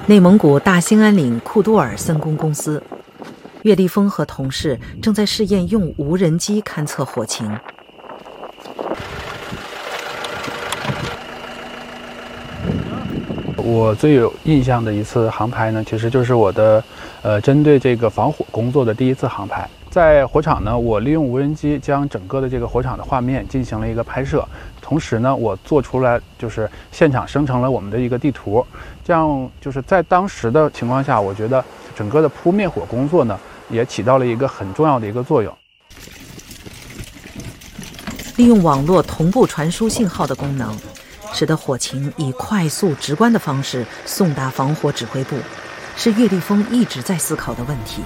内蒙古大兴安岭库都尔森工公司，岳立峰和同事正在试验用无人机勘测火情。 我最有印象的一次航拍呢，其实就是我的针对这个防火工作的第一次航拍。在火场呢，我利用无人机将整个的这个火场的画面进行了一个拍摄，同时呢，我做出来就是现场生成了我们的一个地图，这样就是在当时的情况下，我觉得整个的扑灭火工作呢，也起到了一个很重要的一个作用。 利用网络同步传输信号的功能，使得火情以快速直观的方式送达防火指挥部，是岳立峰一直在思考的问题。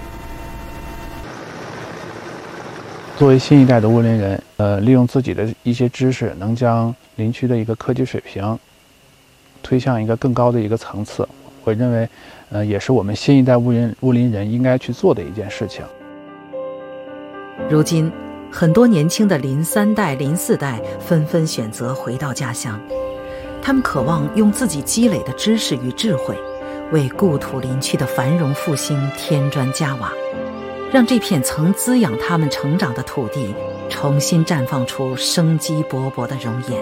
作为新一代的物林人，利用自己的一些知识，能将林区的一个科技水平推向一个更高的一个层次。我认为，也是我们新一代物林人应该去做的一件事情。 如今，很多年轻的林3代、林4代纷纷选择回到家乡，他们渴望用自己积累的知识与智慧，为故土林区的繁荣复兴添砖加瓦，让这片曾滋养他们成长的土地重新绽放出生机勃勃的容颜。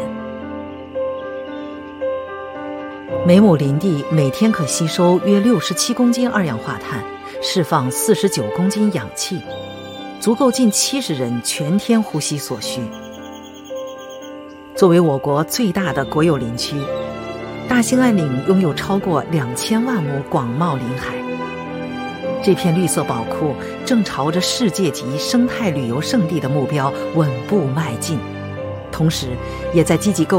每亩林地每天可吸收约67公斤二氧化碳，释放49公斤氧气，足够近70人全天呼吸所需。作为我国最大的国有林区，大兴安岭拥有超过2000万亩广袤林海。这片绿色宝库正朝着世界级生态旅游胜地的目标稳步迈进，同时也在积极构